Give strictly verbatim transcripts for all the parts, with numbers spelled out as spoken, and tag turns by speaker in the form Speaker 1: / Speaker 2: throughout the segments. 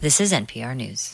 Speaker 1: This is N P R News.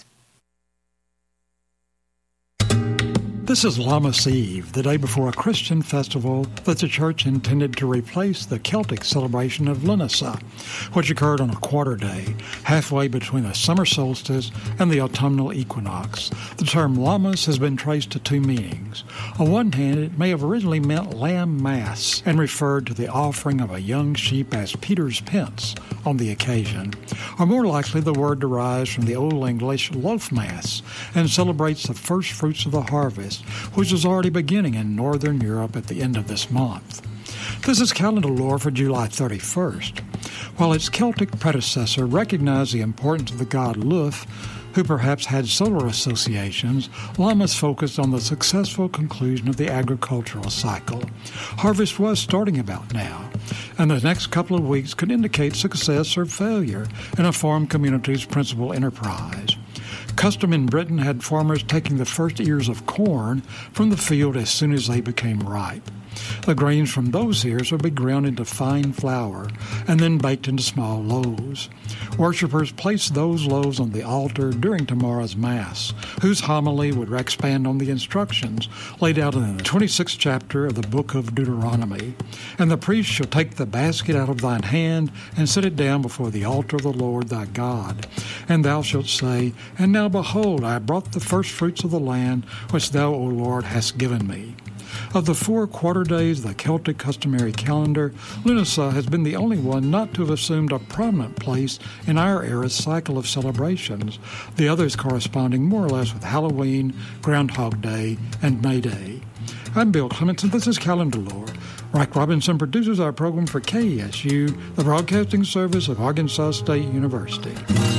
Speaker 2: This is Lammas Eve, the day before a Christian festival that the church intended to replace the Celtic celebration of Lunasa, which occurred on a quarter day, halfway between the summer solstice and the autumnal equinox. The term Lammas has been traced to two meanings. On one hand, it may have originally meant lamb mass and referred to the offering of a young sheep as Peter's pence on the occasion. Or more likely, the word derives from the Old English loaf mass and celebrates the first fruits of the harvest, which is already beginning in Northern Europe at the end of this month. This is calendar lore for July thirty-first. While its Celtic predecessor recognized the importance of the god Lugh, who perhaps had solar associations, Lammas focused on the successful conclusion of the agricultural cycle. Harvest was starting about now, and the next couple of weeks could indicate success or failure in a farm community's principal enterprise. Custom in Britain had farmers taking the first ears of corn from the field as soon as they became ripe. The grains from those ears would be ground into fine flour and then baked into small loaves. Worshippers placed those loaves on the altar during tomorrow's Mass, whose homily would expand on the instructions laid out in the twenty-sixth chapter of the book of Deuteronomy. And the priest shall take the basket out of thine hand and set it down before the altar of the Lord thy God. And thou shalt say, And now behold, I have brought the first fruits of the land which thou, O Lord, hast given me. Of the four quarter days of the Celtic customary calendar, Lunasa has been the only one not to have assumed a prominent place in our era's cycle of celebrations, the others corresponding more or less with Halloween, Groundhog Day, and May Day. I'm Bill Clements, and this is Calendar Lore. Mike Robinson produces our program for K E S U, the broadcasting service of Arkansas State University.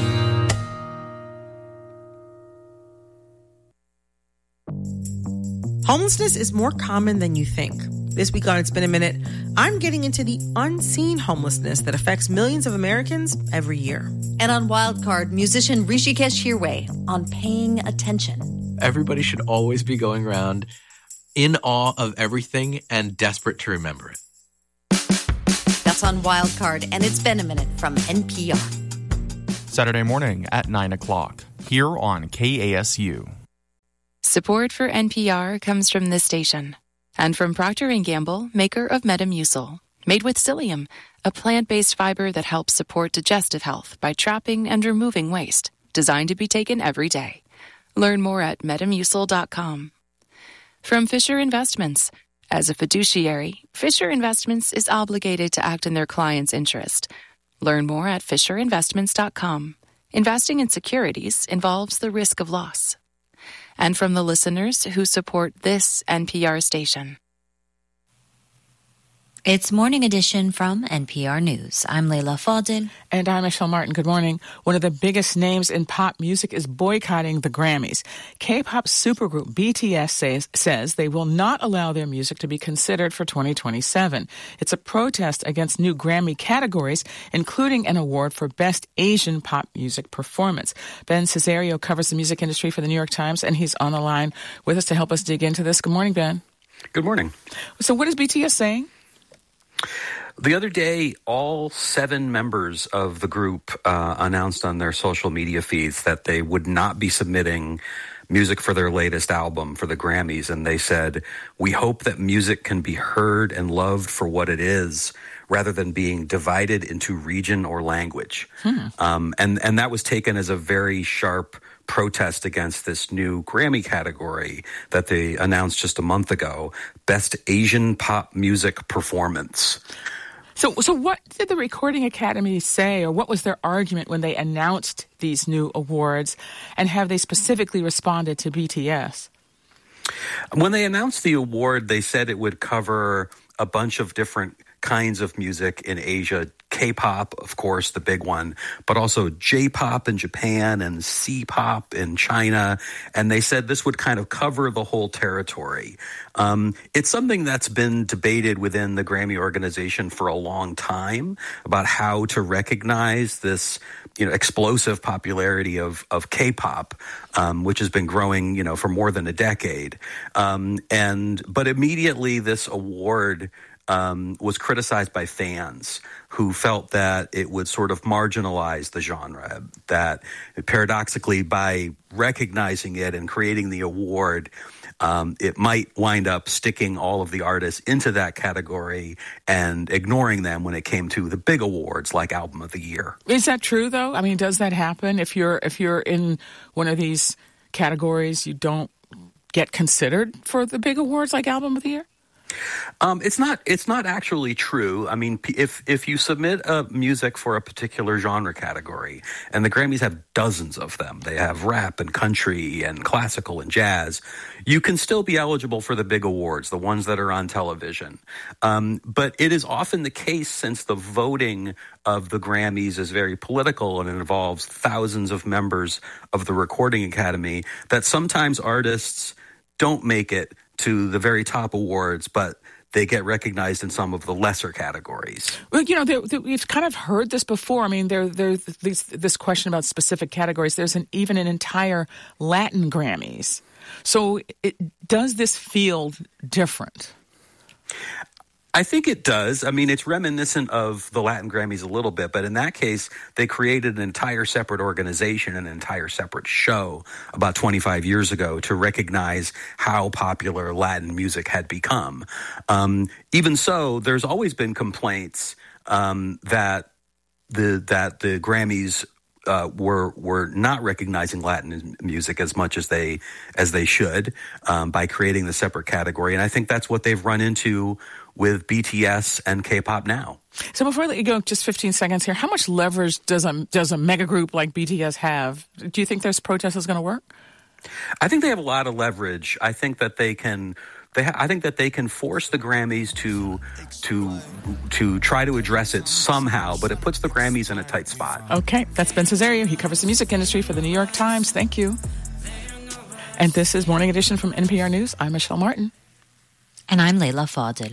Speaker 3: Homelessness is more common than you think. This week on It's Been a Minute, I'm getting into the unseen homelessness that affects millions of Americans every year.
Speaker 1: And on Wildcard, musician Rishikesh Hirway on Paying Attention.
Speaker 4: Everybody should always be going around in awe of everything and desperate to remember it.
Speaker 1: That's on Wildcard, and It's Been a Minute from N P R.
Speaker 5: Saturday morning at nine o'clock, here on K A S U.
Speaker 6: Support for N P R comes from this station and from Procter and Gamble, maker of Metamucil, made with psyllium, a plant-based fiber that helps support digestive health by trapping and removing waste, designed to be taken every day. Learn more at metamucil dot com. From Fisher Investments. As a fiduciary, Fisher Investments is obligated to act in their client's interest. Learn more at fisher investments dot com. Investing in securities involves the risk of loss. And from the listeners who support this N P R station.
Speaker 1: It's Morning Edition from N P R News. I'm Leila Fadil.
Speaker 3: And I'm Michelle Martin. Good morning. One of the biggest names in pop music is boycotting the Grammys. K-pop supergroup B T S says, says they will not allow their music to be considered for twenty twenty-seven. It's a protest against new Grammy categories, including an award for Best Asian Pop Music Performance. Ben Cesario covers the music industry for the New York Times, and he's on the line with us to help us dig into this. Good morning, Ben.
Speaker 7: Good morning.
Speaker 3: So what is B T S saying?
Speaker 7: The other day, all seven members of the group uh, announced on their social media feeds that they would not be submitting music for their latest album for the Grammys. And they said, we hope that music can be heard and loved for what it is, rather than being divided into region or language. Hmm. Um, and, and that was taken as a very sharp protest against this new Grammy category that they announced just a month ago, Best Asian Pop Music Performance.
Speaker 3: So so what did the Recording Academy say, or what was their argument when they announced these new awards, and have they specifically responded to B T S?
Speaker 7: When they announced the award, they said it would cover a bunch of different kinds of music in Asia. K-pop, of course, the big one, but also J-pop in Japan and C-pop in China. And they said this would kind of cover the whole territory. Um, it's something that's been debated within the Grammy organization for a long time about how to recognize this, you know, explosive popularity of, of K-pop, um, which has been growing, you know, for more than a decade. Um, and, but immediately this award um, was criticized by fans who felt that it would sort of marginalize the genre, that paradoxically by recognizing it and creating the award, Um, it might wind up sticking all of the artists into that category and ignoring them when it came to the big awards like Album of the Year.
Speaker 3: Is that true, though? I mean, does that happen? If you're if you're in one of these categories, you don't get considered for the big awards like Album of the Year?
Speaker 7: Um, it's not. It's not actually true. I mean, if if you submit a music for a particular genre category, and the Grammys have dozens of them, they have rap and country and classical and jazz, you can still be eligible for the big awards, the ones that are on television. Um, but it is often the case, since the voting of the Grammys is very political and it involves thousands of members of the Recording Academy, that sometimes artists don't make it to the very top awards, but they get recognized in some of the lesser categories.
Speaker 3: Well, you know, there, there, we've kind of heard this before. I mean, there, there's this, this question about specific categories. There's an, even an entire Latin Grammys. So it, does this feel different?
Speaker 7: I think it does. I mean, it's reminiscent of the Latin Grammys a little bit, but in that case, they created an entire separate organization, an entire separate show about twenty-five years ago to recognize how popular Latin music had become. Um, even so, there's always been complaints um, that the that the Grammys Uh, were were not recognizing Latin music as much as they as they should um, by creating the separate category, and I think that's what they've run into with B T S and K-pop now.
Speaker 3: So before I let you go, just fifteen seconds here. How much leverage does a does a mega group like B T S have? Do you think this protest is going to work?
Speaker 7: I think they have a lot of leverage. I think that they can. They ha- I think that they can force the Grammys to to to try to address it somehow, but it puts the Grammys in a tight spot.
Speaker 3: Okay, that's Ben Cesario. He covers the music industry for the New York Times. Thank you. And this is Morning Edition from N P R News. I'm Michelle Martin.
Speaker 8: And I'm Leila Fadel.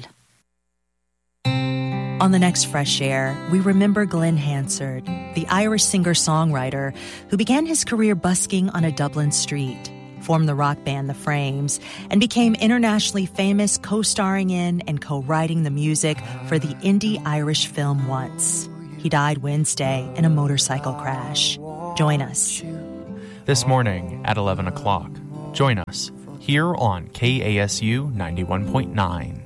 Speaker 9: On the next Fresh Air, we remember Glenn Hansard, the Irish singer-songwriter who began his career busking on a Dublin street, formed the rock band The Frames, and became internationally famous co-starring in and co-writing the music for the indie Irish film Once. He died Wednesday in a motorcycle crash. Join us.
Speaker 5: This morning at eleven o'clock. Join us here on K A S U ninety-one point nine.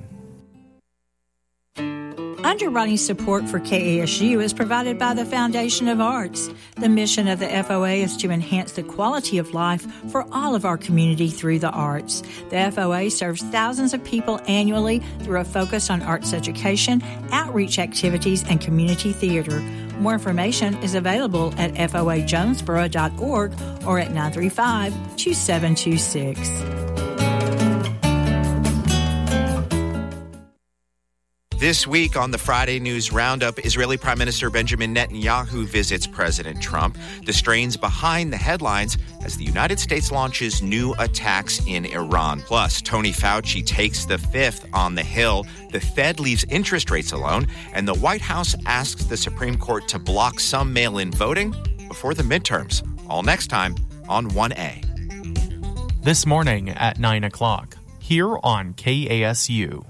Speaker 10: Underwriting support for K A S U is provided by the Foundation of Arts. The mission of the F O A is to enhance the quality of life for all of our community through the arts. The F O A serves thousands of people annually through a focus on arts education, outreach activities, and community theater. More information is available at F O A jonesboro dot org or at nine three five, two seven two six.
Speaker 11: This week on the Friday News Roundup, Israeli Prime Minister Benjamin Netanyahu visits President Trump. The strains behind the headlines as the United States launches new attacks in Iran. Plus, Tony Fauci takes the fifth on the Hill. The Fed leaves interest rates alone. And the White House asks the Supreme Court to block some mail-in voting before the midterms. All next time on one A.
Speaker 5: This morning at nine o'clock, here on K A S U.